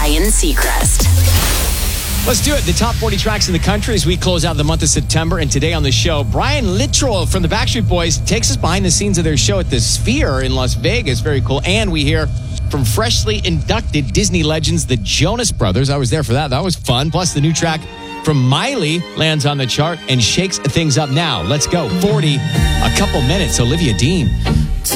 Ryan Seacrest. Let's do it. The top 40 tracks in the country as we close out the month of September. And today on the show, Brian Littrell from the Backstreet Boys takes us behind the scenes of their show at the Sphere in Las Vegas. Very cool. And we hear from freshly inducted Disney legends, the Jonas Brothers. I was there for that. That was fun. Plus, the new track from Miley lands on the chart and shakes things up now. Let's go. 40, a couple minutes. Olivia Dean.